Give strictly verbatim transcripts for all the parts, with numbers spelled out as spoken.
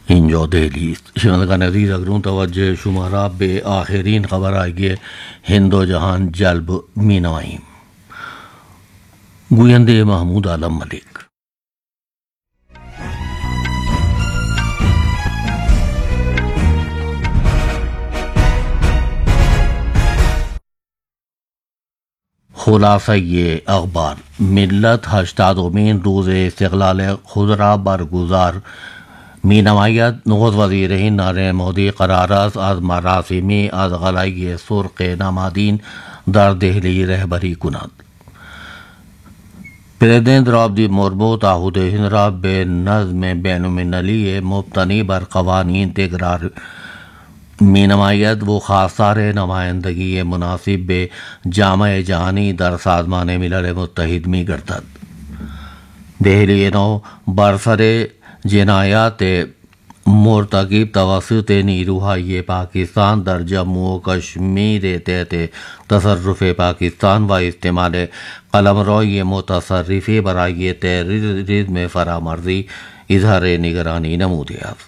اینجا دہلی شنوندگان عزیز اگرون توجه شما را به آخرین خبرهای هند و جهان جلب می نماییم. گوینده محمود عالم ملک. خلاصه اخبار: ملت هشتادمین روز استقلال خود را برگزار می نماید. نخست وزیر هند نریندر مودی قرار است از مراسمی از قلعه سرخ نمادین در دهلی رهبری کند. پرزیدنت درابدی مرمو تعهد هند را به نظم بین المللی مبتنی بر قوانین تکرار می نماید. وہ خواستار نمائندگی مناسب به جامعه جهانی در سازمان ملل متحد می گردد. دہلی نو برسر جنایات مرتکب توسط نیروهای پاکستان در جموں و کشمیر تحت تصرف پاکستان و استعمال قلمروی متصرفی برای تروریسم فرامرزی اظہار نگرانی نموده است.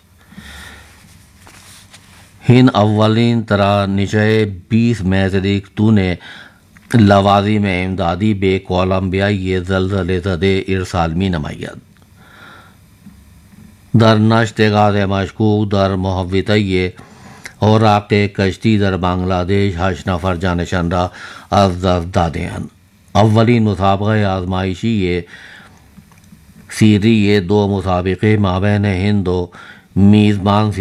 ہند اولین طرح نشے بیس مئی سے دون لوازم امدادی به کولمبیا یہ زلزلے زده ارسال می نماید. در نشت غاز مشکوک در محوطه اوراق کشتی در بنگلہ دیش هشت نفر جانشان را از دست دادهاند. اولین مسابقه آزمایشی سیری دو مسابقه مابین هند و میزبان